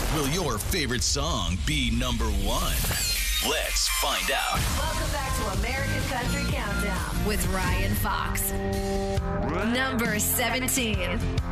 Will your favorite song be number one? Let's find out. Welcome back to American Country Countdown with Ryan Fox. Number 17.